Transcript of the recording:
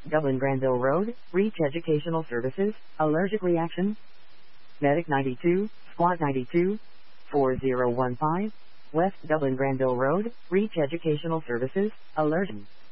Dublin Granville Road, Reach Educational Services, allergic reaction. Medic 92, Squad 92, 4015, West Dublin Granville Road, Reach Educational Services, allergen.